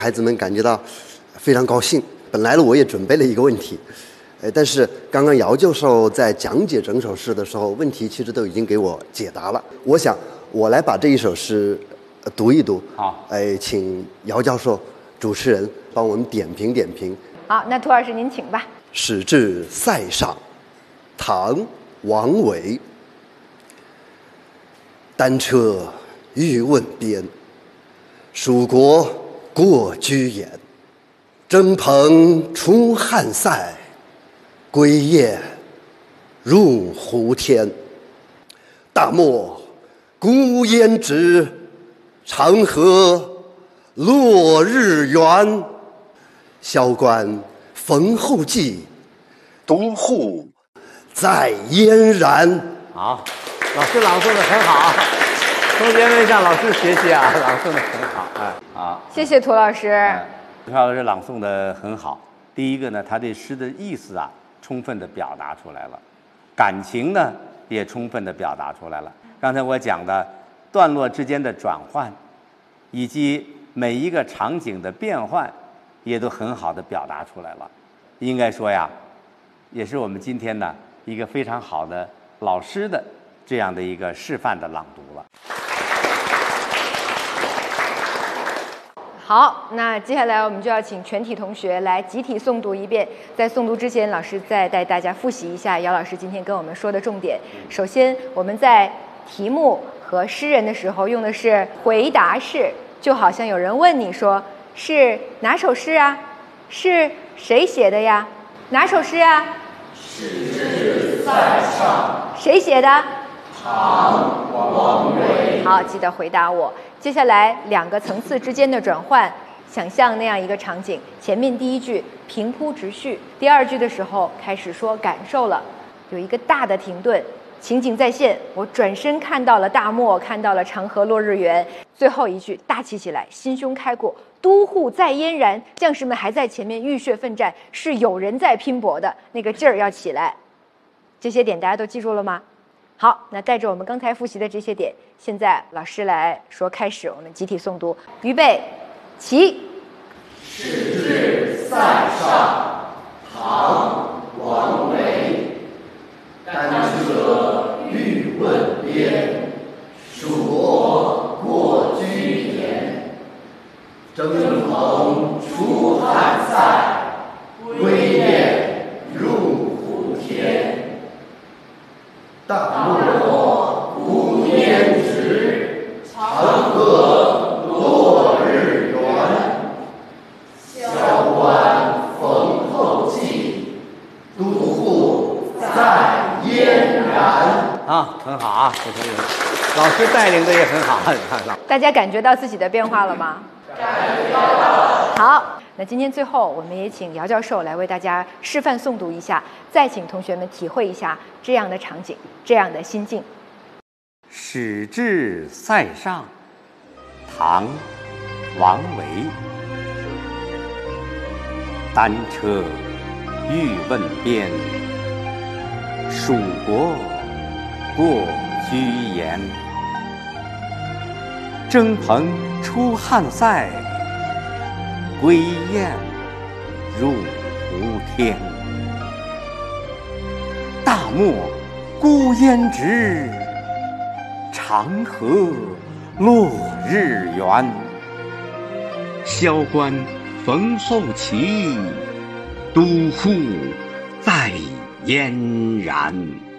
孩子们感觉到非常高兴。本来呢，我也准备了一个问题，但是刚刚姚教授在讲解整首诗的时候，问题其实都已经给我解答了。我想我来把这一首诗读一读。 好， 请姚教授主持人帮我们点评点评。 好，那涂老师您请吧。 始至塞上，唐·王维。单车欲问边，蜀国过居延。征蓬出汉塞，归雁入胡天。大漠孤烟直，长河落日圆。萧关逢候骑，都护在燕然。 好，老师朗诵的很好，同学们向老师学习啊，朗诵的很好。好， 谢谢涂老师。 涂老师朗诵的很好。第一个呢，他对诗的意思啊，充分的表达出来了，感情呢也充分的表达出来了。刚才我讲的段落之间的转换，以及每一个场景的变换，也都很好的表达出来了。应该说呀，也是我们今天呢一个非常好的老师的这样的一个示范的朗读了。 好，那接下来我们就要请全体同学来集体诵读一遍。在诵读之前，老师再带大家复习一下姚老师今天跟我们说的重点。首先，我们在题目和诗人的时候用的是回答式，就好像有人问你说是哪首诗啊？是谁写的呀？哪首诗啊？ 始至塞上。 谁写的？ 唐·王维。 好，记得回答我。接下来两个层次之间的转换，想象那样一个场景：前面第一句平铺直叙，第二句的时候开始说感受了，有一个大的停顿，情景再现。我转身看到了大漠，看到了长河落日圆。最后一句大气起来，心胸开阔，都护在燕然，将士们还在前面浴血奋战，是有人在拼搏的，那个劲儿要起来。这些点大家都记住了吗？好，那带着我们刚才复习的这些点，现在老师来说开始，我们集体诵读，预备，起。 始至塞上，唐·王维。单车欲问边，蜀国过居延。征蓬出汉塞，归雁入胡天。大漠孤烟直，长河落日圆。萧关逢候骑，都护在燕然。 很好啊，老师带领的也很好。 大家感觉到自己的变化了吗？ 感觉到了。 好，那今天最后我们也请姚教授来为大家示范诵读一下，再请同学们体会一下这样的场景，这样的心境。 始至塞上，唐·王维。单车欲问边，蜀国过居延。征蓬出汉塞，归雁入胡天。大漠孤烟直，长河落日圆。萧关逢候骑，都护在燕然。